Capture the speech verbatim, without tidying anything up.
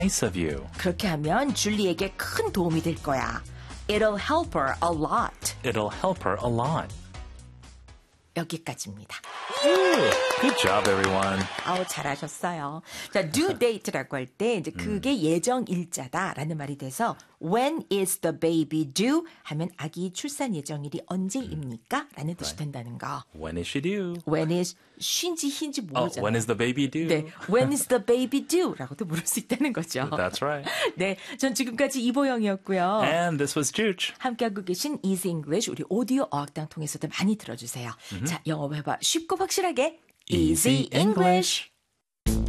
Nice of you. 그렇게 하면 줄리에게 큰 도움이 될 거야. It'll help her a lot. It'll help her a lot. 여기까지입니다. Good job, everyone. 아우, 잘하셨어요. 자, due date라고 할 때 이제 그게 예정 일자다라는 말이 돼서 when is the baby due 하면 아기 출산 예정일이 언제입니까? 라는 뜻이 된다는 거. When is she due? When is she인지 he인지 Oh, 모르잖아요. when is the baby due? 네, when is the baby due? 라고도 물을 수 있다는 거죠. That's right. 네, 전 지금까지 이보영이었고요. And this was Juge. 함께하고 계신 Easy English 우리 오디오 어학당 통해서도 많이 들어주세요. 자, 영어 회화 쉽고 확실하게 Easy English.